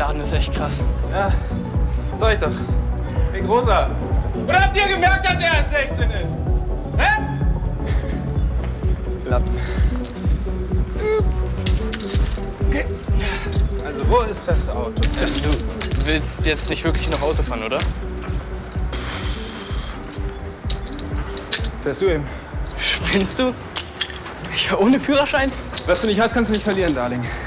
Laden ist echt krass. Ja, sag ich doch. Hey, Großer. Oder habt ihr gemerkt, dass er erst 16 ist? Hä? Lappen. Okay. Also, wo ist das Auto? Du willst jetzt nicht wirklich noch Auto fahren, oder? Fährst du ihm? Spinnst du? Ich ohne Führerschein? Was du nicht hast, kannst du nicht verlieren, Darling.